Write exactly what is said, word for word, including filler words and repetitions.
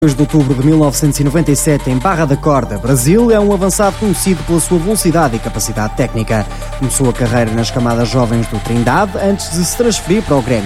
dois de outubro de mil novecentos e noventa e sete, em Barra da Corda, Brasil, é um avançado conhecido pela sua velocidade e capacidade técnica. Começou a carreira nas camadas jovens do Trindade antes de se transferir para o Grêmio.